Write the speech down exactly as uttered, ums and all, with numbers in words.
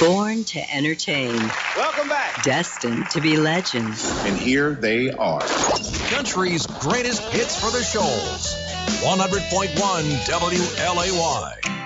Born to entertain. Welcome back. Destined to be legends. And here they are. Country's greatest hits for the Shoals. one hundred point one W L A Y.